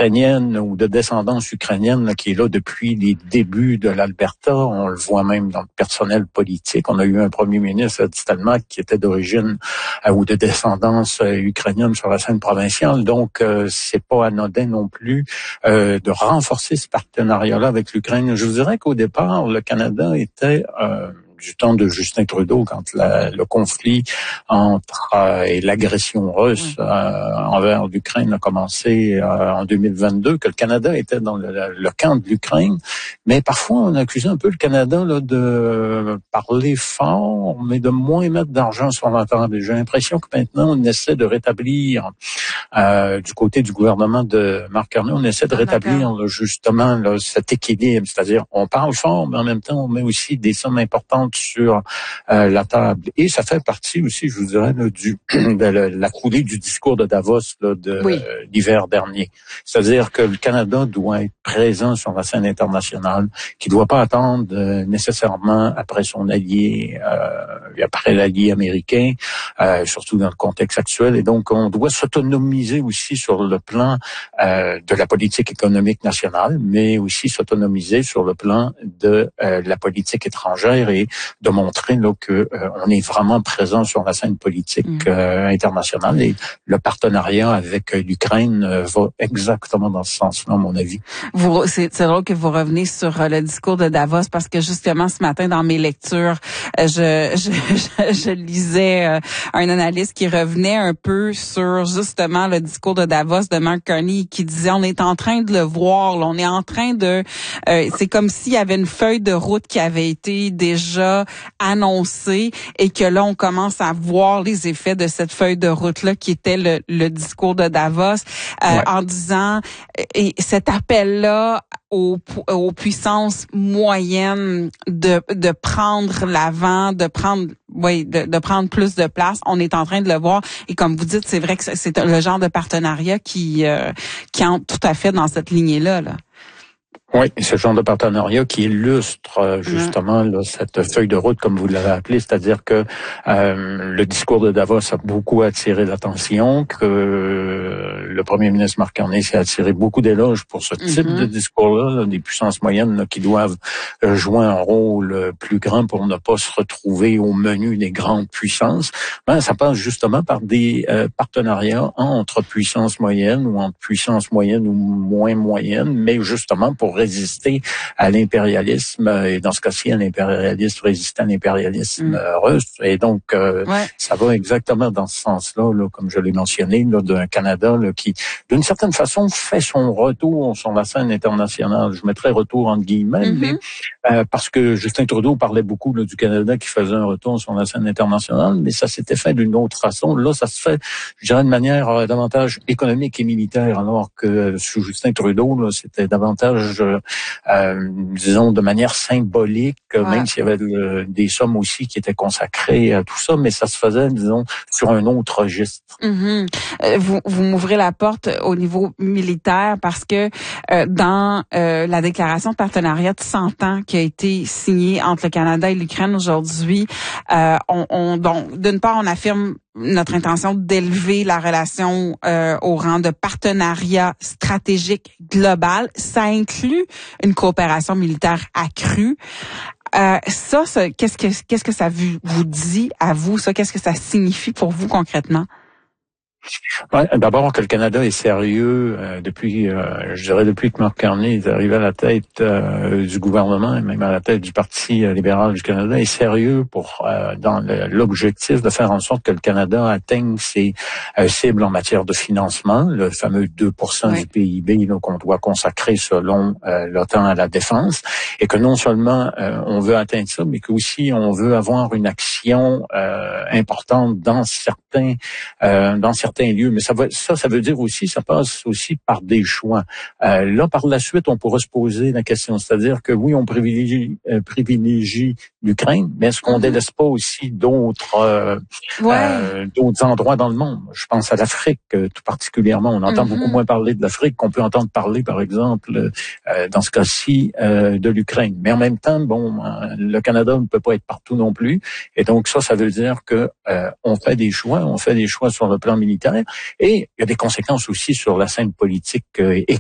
ukrainienne ou de descendance ukrainienne là, qui est là depuis les débuts de l'Alberta. On le voit même dans le personnel politique. On a eu un premier ministre Stelmach qui était d'origine ou de descendance ukrainienne sur la scène provinciale. Donc, c'est pas anodin non plus de renforcer ce partenariat-là avec l'Ukraine. Je vous dirais qu'au départ, le Canada était du temps de Justin Trudeau, quand le conflit et l'agression russe envers l'Ukraine a commencé en 2022, que le Canada était dans le camp de l'Ukraine. Mais parfois, on accusait un peu le Canada là, de parler fort, mais de moins mettre d'argent sur la table. J'ai l'impression que maintenant, on essaie de rétablir, du côté du gouvernement de Marc Carney, on essaie de rétablir là, justement là, cet équilibre. C'est-à-dire, on parle fort, mais en même temps, on met aussi des sommes importantes sur la table. Et ça fait partie aussi, je vous dirais, là, de la coulée du discours de Davos là, l'hiver dernier. C'est-à-dire que le Canada doit être présent sur la scène internationale, qui ne doit pas attendre nécessairement après son allié, après l'allié américain, surtout dans le contexte actuel. Et donc, on doit s'autonomiser aussi sur le plan de la politique économique nationale, mais aussi s'autonomiser sur le plan de la politique étrangère et de montrer là, que on est vraiment présent sur la scène politique internationale. Et le partenariat avec l'Ukraine va exactement dans ce sens-là, à mon avis. C'est drôle que vous reveniez sur le discours de Davos, parce que justement ce matin dans mes lectures, je lisais un analyste qui revenait un peu sur justement le discours de Davos de Mark Carney, qui disait on est en train de le voir, là, on est en train de c'est comme s'il y avait une feuille de route qui avait été déjà annoncée et que là on commence à voir les effets de cette feuille de route là qui était le discours de Davos en disant et cet appel là aux puissances moyennes de prendre l'avant, de prendre plus de place. On est en train de le voir. Et comme vous dites, c'est vrai que c'est le genre de partenariat qui entre tout à fait dans cette lignée-là, là. Oui, ce genre de partenariat qui illustre justement là, cette feuille de route, comme vous l'avez appelé, c'est-à-dire que le discours de Davos a beaucoup attiré l'attention, que le premier ministre Marc Carney s'est attiré beaucoup d'éloges pour ce type de discours-là, là, des puissances moyennes là, qui doivent jouer un rôle plus grand pour ne pas se retrouver au menu des grandes puissances. Ça passe justement par des partenariats entre puissances moyennes ou entre puissances moyennes ou moins moyennes, mais justement pour résister à l'impérialisme, et dans ce cas-ci, à l'impérialisme, résister à l'impérialisme russe. Et donc, ça va exactement dans ce sens-là, là, comme je l'ai mentionné, là, d'un Canada là, qui, d'une certaine façon, fait son retour sur la scène internationale. Je mettrais retour entre guillemets, mais, parce que Justin Trudeau parlait beaucoup là, du Canada qui faisait un retour sur la scène internationale, mais ça s'était fait d'une autre façon. Là, ça se fait, je dirais, de manière davantage économique et militaire, alors que sous Justin Trudeau, là, c'était davantage disons de manière symbolique, même s'il y avait des sommes aussi qui étaient consacrées à tout ça, mais ça se faisait, disons, sur un autre registre. Vous m'ouvrez la porte au niveau militaire parce que dans la déclaration de partenariat de 100 ans qui a été signée entre le Canada et l'Ukraine aujourd'hui, donc d'une part on affirme notre intention d'élever la relation au rang de partenariat stratégique global. Ça inclut une coopération militaire accrue. Qu'est-ce que ça vous dit à vous? Ça, qu'est-ce que ça signifie pour vous concrètement? Ouais, d'abord que le Canada est sérieux depuis que Marc Carney est arrivé à la tête du gouvernement et même à la tête du Parti libéral du Canada, est sérieux pour dans l'objectif de faire en sorte que le Canada atteigne ses cibles en matière de financement, le fameux 2% du PIB là, qu'on doit consacrer selon l'OTAN à la défense, et que non seulement on veut atteindre ça, mais qu'aussi on veut avoir une action importante dans certains lieux, mais ça veut dire aussi, ça passe aussi par des choix. Là, par la suite, on pourra se poser la question, c'est-à-dire que oui, on privilégie l'Ukraine, mais est-ce qu'on délaisse pas aussi d'autres endroits dans le monde? Je pense à l'Afrique, tout particulièrement. On entend beaucoup moins parler de l'Afrique qu'on peut entendre parler, par exemple, dans ce cas-ci, de l'Ukraine. Mais en même temps, le Canada ne peut pas être partout non plus, et donc ça veut dire que on fait des choix sur le plan militaire. Et il y a des conséquences aussi sur la scène politique